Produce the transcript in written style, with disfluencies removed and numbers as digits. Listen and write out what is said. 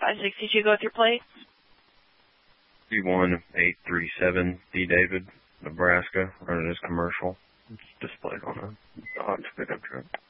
562, go with your plate. C1837 D. David, Nebraska, running as commercial. It's displayed on a Dodge pickup truck.